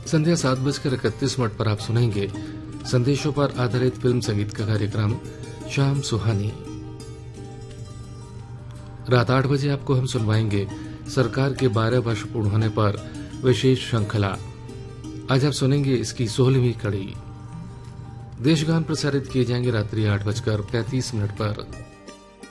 संध्या 7:31 पर आप सुनेंगे संदेशों पर आधारित फिल्म संगीत का कार्यक्रम शाम सुहानी। रात 8 बजे आपको हम सुनवाएंगे सरकार के 12 वर्ष पूर्ण होने पर विशेष श्रृंखला। आज आप सुनेंगे इसकी 16वीं कड़ी। देशगान प्रसारित किए जाएंगे रात्रि 8:35 पर।